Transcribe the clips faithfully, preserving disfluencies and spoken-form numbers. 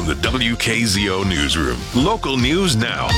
the W K Z O Newsroom. Local news now.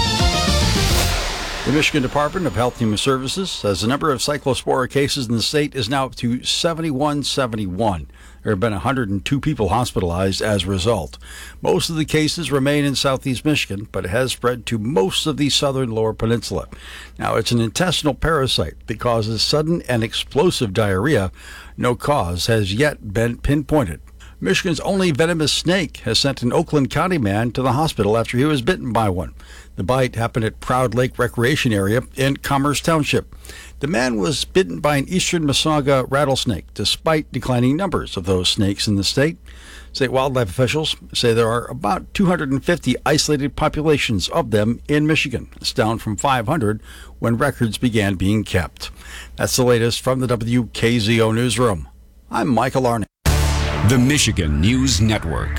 The Michigan Department of Health and Human Services says the number of cyclospora cases in the state is now up to seventy-one seventy-one. There have been one hundred two people hospitalized as a result. Most of the cases remain in southeast Michigan, but it has spread to most of the southern lower peninsula. Now, it's an intestinal parasite that causes sudden and explosive diarrhea. No cause has yet been pinpointed. Michigan's only venomous snake has sent an Oakland County man to the hospital after he was bitten by one. The bite happened at Proud Lake Recreation Area in Commerce Township. The man was bitten by an eastern Masaga rattlesnake, despite declining numbers of those snakes in the state. State wildlife officials say there are about two hundred fifty isolated populations of them in Michigan. It's down from five hundred when records began being kept. That's the latest from the W K Z O Newsroom. I'm Michael Arnett. The Michigan News Network.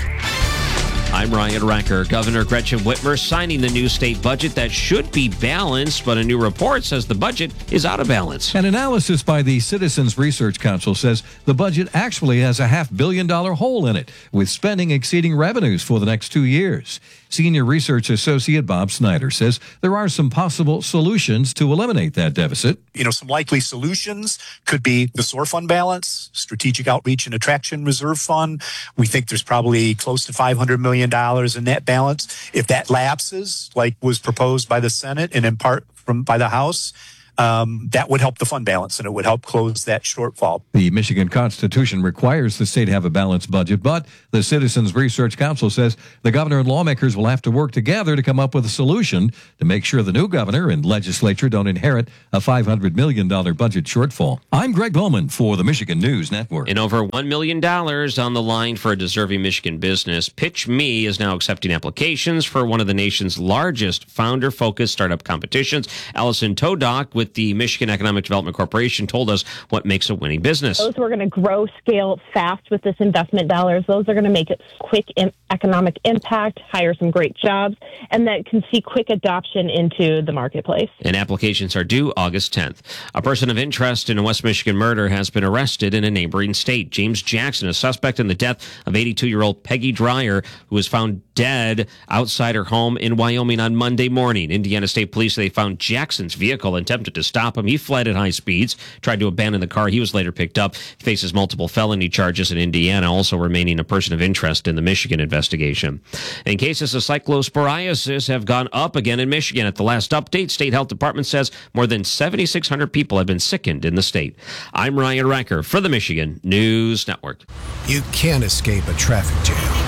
I'm Ryan Recker. Governor Gretchen Whitmer signing the new state budget that should be balanced, but a new report says the budget is out of balance. An analysis by the Citizens Research Council says the budget actually has a half billion dollar hole in it, with spending exceeding revenues for the next two years. Senior Research Associate Bob Snyder says there are some possible solutions to eliminate that deficit. You know, some likely solutions could be the S O A R fund balance, Strategic Outreach and Attraction Reserve Fund. We think there's probably close to five hundred million dollars in net balance. If that lapses, like was proposed by the Senate and in part from by the House, Um, that would help the fund balance, and it would help close that shortfall. The Michigan Constitution requires the state to have a balanced budget, but the Citizens Research Council says the governor and lawmakers will have to work together to come up with a solution to make sure the new governor and legislature don't inherit a five hundred million dollars budget shortfall. I'm Greg Bowman for the Michigan News Network. And over one million dollars on the line for a deserving Michigan business. Pitch Me is now accepting applications for one of the nation's largest founder-focused startup competitions. Allison Todock with the Michigan Economic Development Corporation told us what makes a winning business. Those who are going to grow, scale fast with this investment dollars, those are going to make it quick in economic impact, hire some great jobs, and that can see quick adoption into the marketplace. And applications are due August tenth. A person of interest in a West Michigan murder has been arrested in a neighboring state. James Jackson, a suspect in the death of eighty-two-year-old Peggy Dreyer, who was found dead outside her home in Wyoming on Monday morning. Indiana State Police say they found Jackson's vehicle and attempted to stop him. He fled at high speeds, tried to abandon the car. He was later picked up. He faces multiple felony charges in Indiana, also remaining a person of interest in the Michigan investigation. And cases of cyclosporiasis have gone up again in Michigan. At the last update, State Health Department says more than seventy-six hundred people have been sickened in the state. I'm Ryan Recker for the Michigan News Network. You can't escape a traffic jam.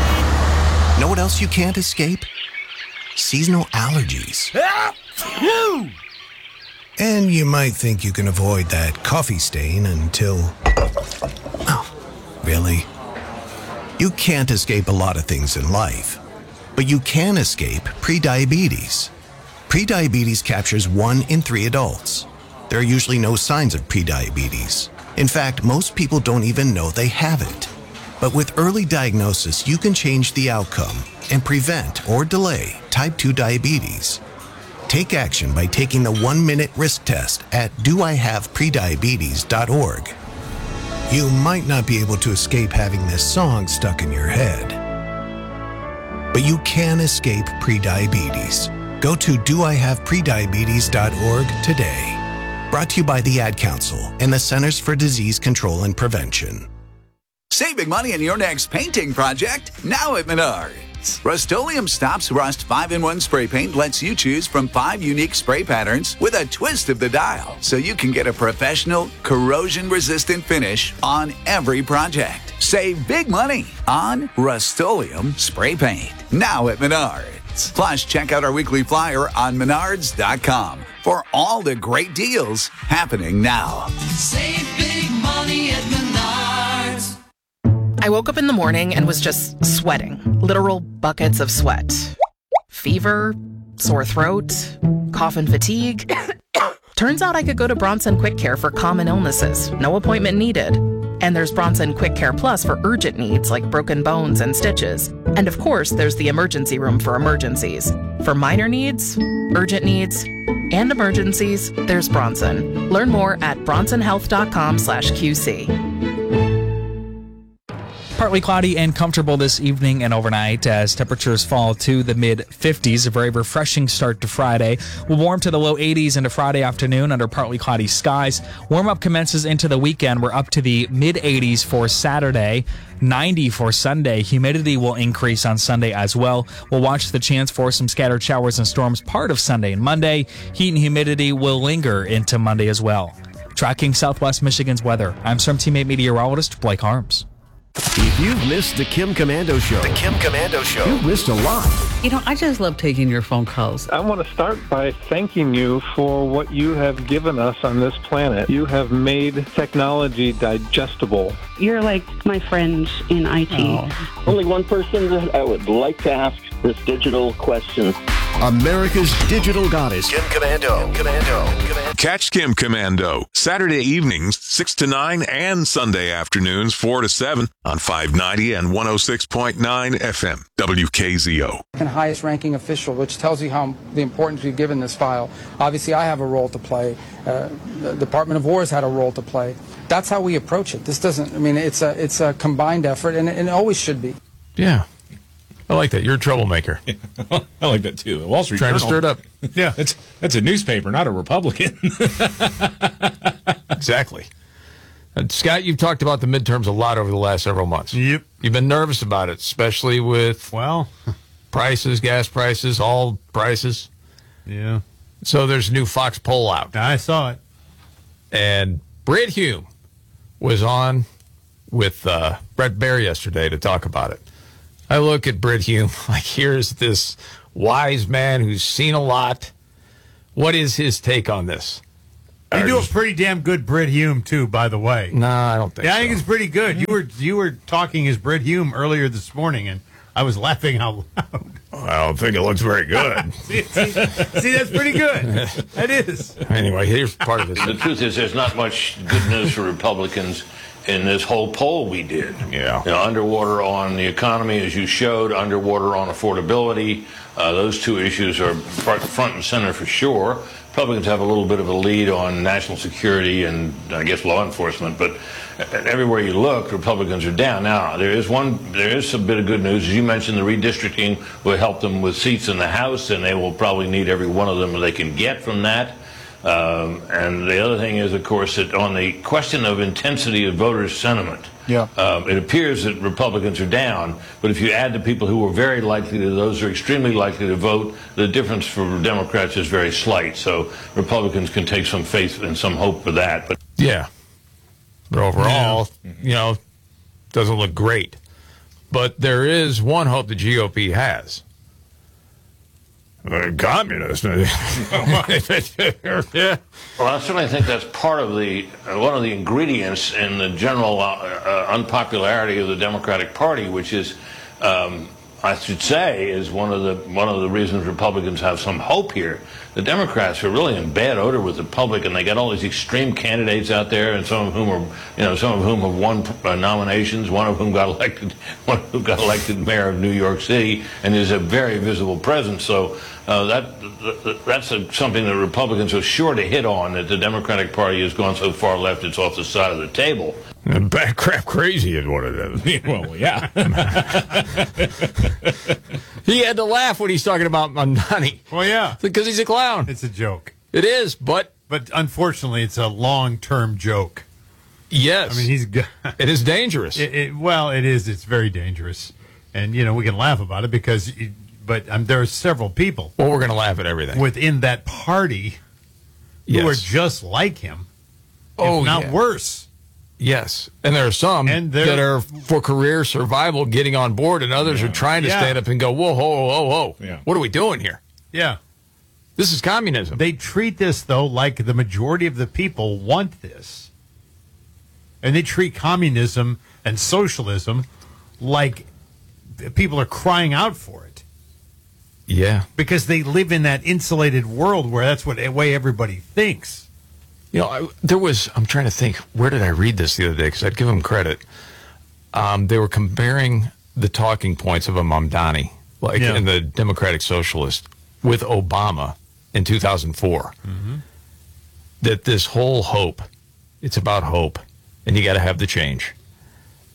Know what else you can't escape? Seasonal allergies. And you might think you can avoid that coffee stain until... Oh, really? You can't escape a lot of things in life, but you can escape prediabetes. Prediabetes captures one in three adults. There are usually no signs of prediabetes. In fact, most people don't even know they have it. But with early diagnosis, you can change the outcome and prevent or delay type two diabetes. Take action by taking the one-minute risk test at do I have prediabetes dot org. You might not be able to escape having this song stuck in your head, but you can escape prediabetes. Go to do I have prediabetes dot org today. Brought to you by the Ad Council and the Centers for Disease Control and Prevention. Save big money on your next painting project now at Menards. Rust-Oleum Stops Rust five in one spray paint lets you choose from five unique spray patterns with a twist of the dial, so you can get a professional, corrosion-resistant finish on every project. Save big money on Rust-Oleum spray paint now at Menards. Plus, check out our weekly flyer on menards dot com for all the great deals happening now. Save big money at Menards. I woke up in the morning and was just sweating. Literal buckets of sweat. Fever, sore throat, cough and fatigue. Turns out I could go to Bronson Quick Care for common illnesses. No appointment needed. And there's Bronson Quick Care Plus for urgent needs like broken bones and stitches. And of course, there's the emergency room for emergencies. For minor needs, urgent needs, and emergencies, there's Bronson. Learn more at bronson health dot com slash Q C. partly cloudy and comfortable this evening and overnight as temperatures fall to the mid fifties. A very refreshing start to Friday. We'll warm to the low eighties into Friday afternoon under partly cloudy skies. Warm up commences into the weekend. We're up to the mid eighties for Saturday, ninety for Sunday. Humidity will increase on Sunday as well. We'll watch the chance for some scattered showers and storms part of Sunday and Monday. Heat and humidity will linger into Monday as well. Tracking Southwest Michigan's weather, I'm Storm Teammate meteorologist Blake Harms. If you've missed the Kim Commando Show, the Kim Commando Show, you've missed a lot. You know, I just love taking your phone calls. I want to start by thanking you for what you have given us on this planet. You have made technology digestible. You're like my friend in I T. Oh. Only one person that I would like to ask this digital question. America's digital goddess, Kim Commando. Kim Commando. Commando. Catch Kim Commando Saturday evenings six to nine and Sunday afternoons four to seven on five ninety and one oh six point nine F M W K Z O. And highest ranking official, which tells you how the importance we've given this file. Obviously, I have a role to play. Uh, the Department of War has had a role to play. That's how we approach it. This doesn't, I mean, it's a it's a combined effort, and, and it always should be. Yeah. I like that. You're a troublemaker. I like that too. The Wall Street Trying Journal. to stir it up. Yeah, that's that's a newspaper, not a Republican. Exactly. Uh, Scott, you've talked about the midterms a lot over the last several months. Yep. You've been nervous about it, especially with well prices, gas prices, all prices. Yeah. So there's a new Fox poll out. I saw it. And Brit Hume was on with uh, Brett Baer yesterday to talk about it. I look at Brit Hume like, here's this wise man who's seen a lot. What is his take on this? You do a pretty damn good Brit Hume, too, by the way. No, I don't think yeah, so. I think it's pretty good. You were you were talking as Brit Hume earlier this morning, and I was laughing out loud. I don't think it looks very good. see, see, see, that's pretty good. That is. Anyway, here's part of it. The truth is there's not much good news for Republicans in this whole poll we did. Yeah. You know, underwater on the economy, as you showed, underwater on affordability. Uh, those two issues are front and center for sure. Republicans have a little bit of a lead on national security and, I guess, law enforcement, but everywhere you look, Republicans are down. Now, there is one, there is a bit of good news. As you mentioned, the redistricting will help them with seats in the House, and they will probably need every one of them that they can get from that. Um, and the other thing is, of course, that on the question of intensity of voters' sentiment, yeah. um, it appears that Republicans are down. But if you add the people who are very likely to, those who are extremely likely to vote, the difference for Democrats is very slight. So Republicans can take some faith and some hope for that. But yeah, but overall, yeah. you know, doesn't look great. But there is one hope the G O P has. Uh, communist. yeah. Well, I certainly think that's part of the uh, one of the ingredients in the general uh, uh, unpopularity of the Democratic Party, which is, um, I should say, is one of the one of the reasons Republicans have some hope here. The Democrats are really in bad odor with the public, and they got all these extreme candidates out there, and some of whom are, you know, some of whom have won uh, nominations. One of whom got elected, one who got elected mayor of New York City, and is a very visible presence. So uh, that that's a, something that Republicans are sure to hit on. That the Democratic Party has gone so far left, it's off the side of the table. Bad crap crazy is what it is. Well, yeah. He had to laugh when he's talking about Mamdani. Well, yeah. Because he's a clown. It's a joke. It is, but... But unfortunately, it's a long-term joke. Yes. I mean, he's... It is dangerous. It, it, well, it is. It's very dangerous. And, you know, we can laugh about it because... But um, there are several people... Well, we're going to laugh at everything. ...within that party yes. who are just like him. Oh, if not yeah. worse. Yes, and there are some that are for career survival getting on board, and others yeah. are trying to yeah. stand up and go, whoa, whoa, whoa, whoa. Yeah. What are we doing here? Yeah. This is communism. They treat this, though, like the majority of the people want this. And they treat communism and socialism like people are crying out for it. Yeah. Because they live in that insulated world where that's what way everybody thinks. You know, I, there was, I'm trying to think, where did I read this the other day? Because I'd give them credit. Um, they were comparing the talking points of a Mamdani, like yeah. in the Democratic Socialist, with Obama in two thousand four. Mm-hmm. That this whole hope, it's about hope, and you got to have the change.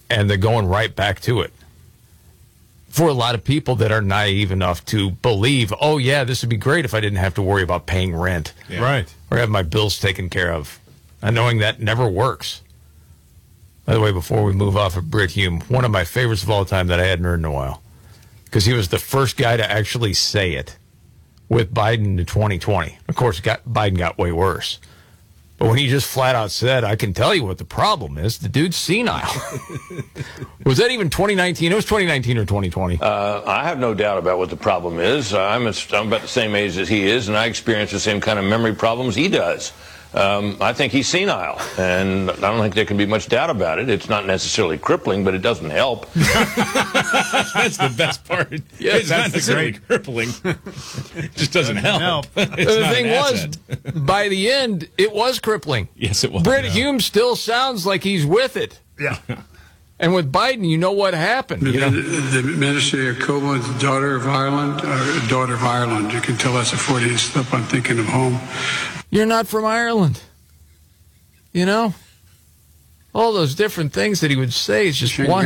and they're going right back to it. For a lot of people that are naive enough to believe, oh, yeah, this would be great if I didn't have to worry about paying rent. Yeah. Right. Or have my bills taken care of. And knowing that never works. By the way, before we move off of Britt Hume, one of my favorites of all time that I hadn't heard in a while, because he was the first guy to actually say it with Biden in twenty twenty. Of course, got, Biden got way worse. But when he just flat out said, I can tell you what the problem is, the dude's senile. Was that even twenty nineteen? It was twenty nineteen or twenty twenty. Uh, I have no doubt about what the problem is. I'm, a, I'm about the same age as he is, and I experience the same kind of memory problems he does. Um, I think he's senile, and I don't think there can be much doubt about it. It's not necessarily crippling, but it doesn't help. That's the best part. Yes, it's that's not necessarily crippling. It just doesn't, Doesn't help. help. It's The not thing an was, asset. by the end, it was crippling. Yes, it was. Britt Yeah. Hume still sounds like he's with it. Yeah. And with Biden, you know what happened. The, You know? the, the Minister Yacobo is the daughter of Ireland, uh, daughter of Ireland. You can tell that's a Freudian slip. I'm thinking of home. You're not from Ireland. You know? All those different things that he would say is just one.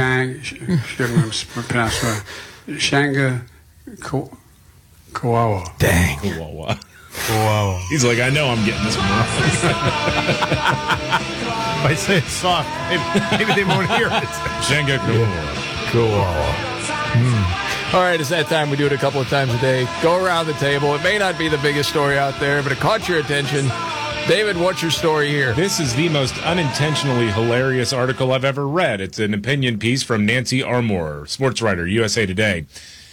Shanga Ko- Kawawa. Dang. Kawawa. Wow. He's like, I know I'm getting this one wrong. If I say it soft, maybe, maybe they won't hear it. Shanga Kawawa. Kawawa. Hmm. All right, it's that time. We do it a couple of times a day. Go around the table. It may not be the biggest story out there, but it caught your attention. David, what's your story here? This is the most unintentionally hilarious article I've ever read. It's an opinion piece from Nancy Armour, sports writer, U S A Today.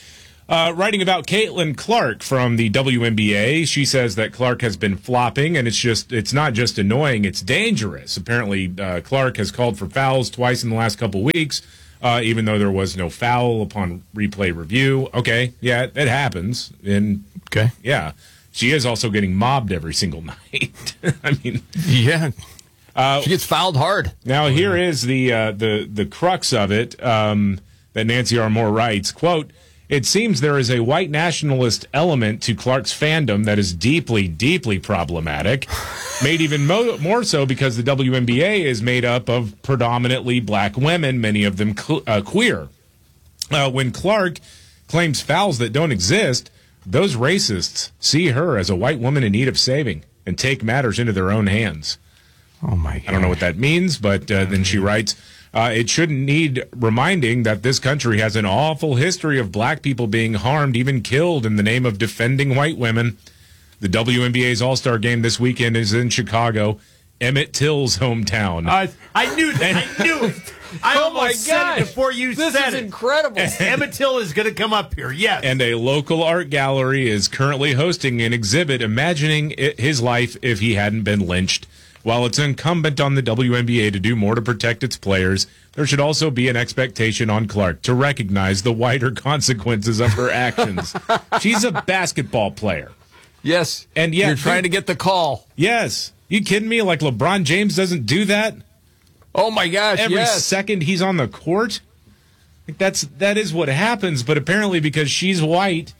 Uh, writing about Caitlin Clark from the W N B A, she says that Clark has been flopping, and it's just it's not just annoying, it's dangerous. Apparently, uh, Clark has called for fouls twice in the last couple weeks, uh, even though there was no foul upon replay review. Okay, yeah, it happens. And okay, yeah. She is also getting mobbed every single night. I mean, yeah, uh, she gets fouled hard. Now here is the uh, the the crux of it um, that Nancy Armour writes. Quote: "It seems there is a white nationalist element to Clark's fandom that is deeply, deeply problematic. Made even mo- more so because the W N B A is made up of predominantly black women, many of them cl- uh, queer. Uh, when Clark claims fouls that don't exist, those racists see her as a white woman in need of saving and take matters into their own hands." Oh, my God. I don't know what that means, but uh, then she writes, uh, it shouldn't need reminding that this country has an awful history of black people being harmed, even killed, in the name of defending white women. The W N B A's All-Star Game this weekend is in Chicago, Emmett Till's hometown. Uh, I knew that. I knew it. I Oh, almost my said gosh. it before you This said is it. incredible. Emmett Till is going to come up here. Yes. And a local art gallery is currently hosting an exhibit imagining it, his life if he hadn't been lynched. While it's incumbent on the W N B A to do more to protect its players, there should also be an expectation on Clark to recognize the wider consequences of her actions. She's a basketball player. Yes. And yet, You're trying to get the call. Yes. You kidding me? Like LeBron James doesn't do that? Oh, my gosh, Every yes. second he's on the court? Like that's that is what happens, but apparently because she's white,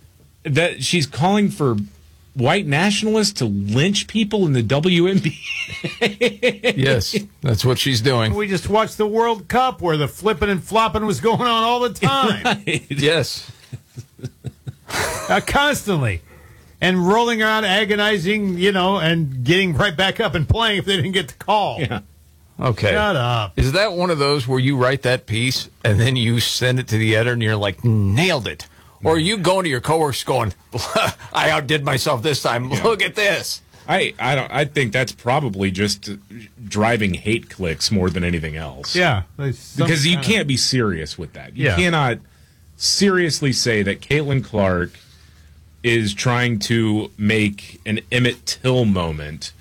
that she's calling for white nationalists to lynch people in the W N B A. Yes, that's what she's doing. We just watched the World Cup where the flipping and flopping was going on all the time. Right. Yes. uh, constantly. And rolling around, agonizing, you know, and getting right back up and playing if they didn't get the call. Yeah. Okay. Shut up. Is that one of those where you write that piece and then you send it to the editor and you're like, nailed it? Or are you going to your coworkers going, I outdid myself this time. Yeah. Look at this. I, I don't I think that's probably just driving hate clicks more than anything else. Yeah. Because you can't be serious with that. You Yeah. cannot seriously say that Caitlin Clark is trying to make an Emmett Till moment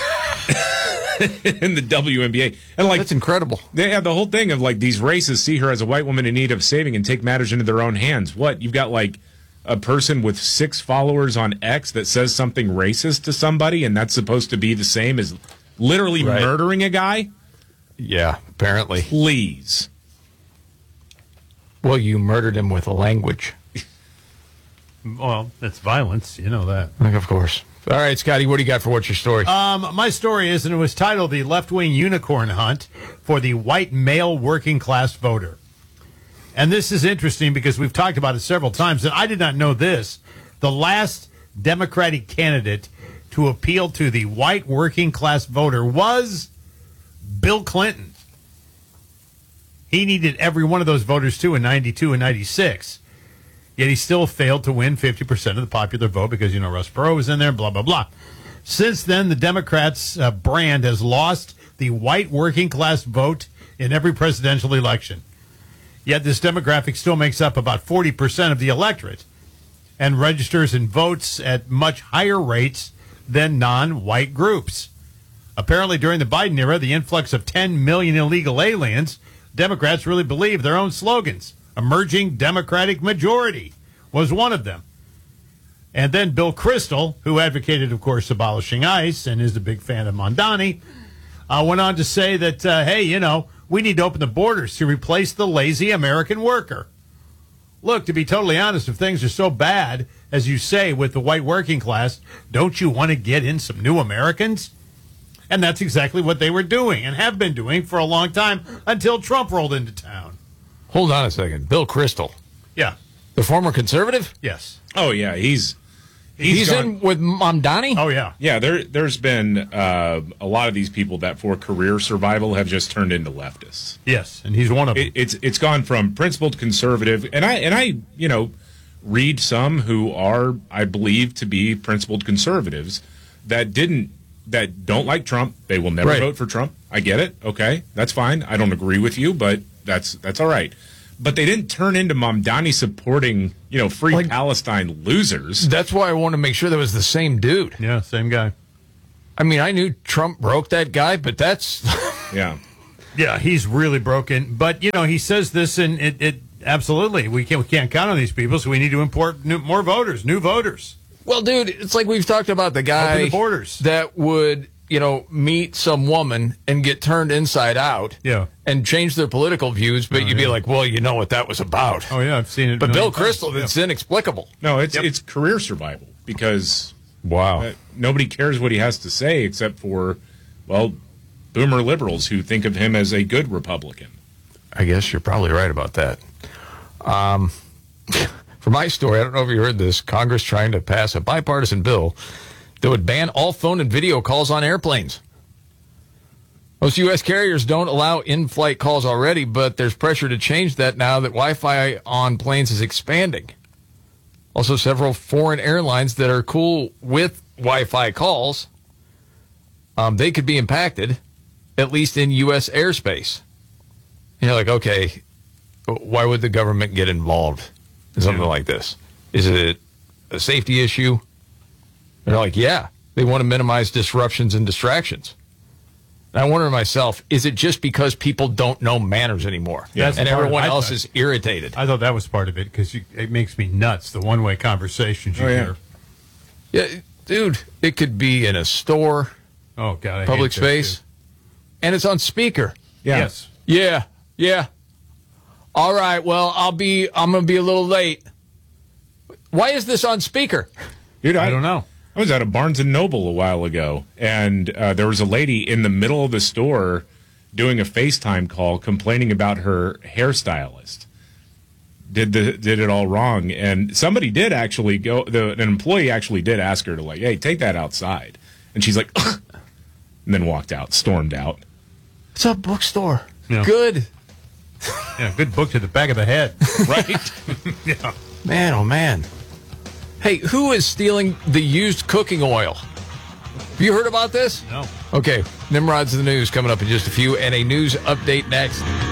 in the W N B A. And like that's incredible. They have the whole thing of like these racists see her as a white woman in need of saving and take matters into their own hands. What? You've got like a person with six followers on X that says something racist to somebody, and that's supposed to be the same as literally Right. murdering a guy? Yeah, apparently. Please. Well, you murdered him with a language. Well, that's violence. You know that. Like, of course. All right, Scotty, what do you got for what's your story? Um, my story is, and it was titled The Left-Wing Unicorn Hunt for the White Male Working Class Voter. And this is interesting because we've talked about it several times, and I did not know this. The last Democratic candidate to appeal to the white working class voter was Bill Clinton. He needed every one of those voters, too, in ninety-two and ninety-six. Yet he still failed to win fifty percent of the popular vote because, you know, Ross Perot was in there, blah, blah, blah. Since then, the Democrats' uh, brand has lost the white working class vote in every presidential election. Yet this demographic still makes up about forty percent of the electorate and registers and votes at much higher rates than non-white groups. Apparently, during the Biden era, the influx of ten million illegal aliens, Democrats really believe their own slogans. Emerging Democratic majority was one of them. And then Bill Kristol, who advocated, of course, abolishing ICE and is a big fan of Mondani, uh, went on to say that, uh, hey, you know, we need to open the borders to replace the lazy American worker. Look, to be totally honest, if things are so bad, as you say, with the white working class, don't you want to get in some new Americans? And that's exactly what they were doing and have been doing for a long time until Trump rolled into town. Hold on a second. Bill Kristol. Yeah. The former conservative? Yes. Oh, yeah. He's he's, he's in with Mamdani? Oh, yeah. Yeah, there, there's been uh, a lot of these people that for career survival have just turned into leftists. Yes, and he's one of them. It, it's it's gone from principled conservative, and I and I you know read some who are I believe to be principled conservatives that didn't that don't like Trump. They will never Right. vote for Trump. I get it. Okay, that's fine. I don't agree with you, but that's that's all right. But they didn't turn into Mamdani supporting, you know, free Like- Palestine losers. That's why I want to make sure that was the same dude. Yeah, same guy. I mean, I knew Trump broke that guy, but that's... Yeah. Yeah, he's really broken. But, you know, he says this, and it, it absolutely, we can't, we can't count on these people, so we need to import new, more voters, new voters. Well, dude, it's like we've talked about the guy Open the borders. that would, you know, meet some woman and get turned inside out Yeah. and change their political views, but Oh, you'd be yeah. like, well, you know what that was about. Oh, yeah, I've seen it. But a Bill million times. Kristol, Yeah. it's inexplicable. No, it's Yep. it's career survival because Wow. uh, nobody cares what he has to say except for, well, boomer liberals who think of him as a good Republican. I guess you're probably right about that. Um, for my story, I don't know if you heard this, Congress trying to pass a bipartisan bill that would ban all phone and video calls on airplanes. Most U S carriers don't allow in-flight calls already, but there's pressure to change that now that Wi-Fi on planes is expanding. Also, several foreign airlines that are cool with Wi-Fi calls, um, they could be impacted, at least in U S airspace. And you're like, okay, why would the government get involved in something Yeah. like this? Is it a safety issue? They're like, yeah, they want to minimize disruptions and distractions. And I wonder to myself, is it just because people don't know manners anymore? That's and part of everyone it. I else thought- is irritated. I thought that was part of it because it makes me nuts, the one-way conversations you Oh, yeah. hear. Yeah, dude, it could be in a store, Oh, God. I public hate that, space, too. and it's on speaker. Yeah. Yes. Yeah, yeah. All right, well, I'll be, I'm going to be a little late. Why is this on speaker? Dude, I don't know. I was at a Barnes and Noble a while ago, and uh, there was a lady in the middle of the store doing a FaceTime call complaining about her hairstylist. Did the did it all wrong, and somebody did actually go. The, an employee actually did ask her to like, "Hey, take that outside," and she's like, and then walked out, stormed out. It's a bookstore. Yeah. Good. Yeah, good book to the back of the head. Right? Yeah. Man, oh man. Hey, who is stealing the used cooking oil? Have you heard about this? No. Okay, Nimrod's the news coming up in just a few, and a news update next.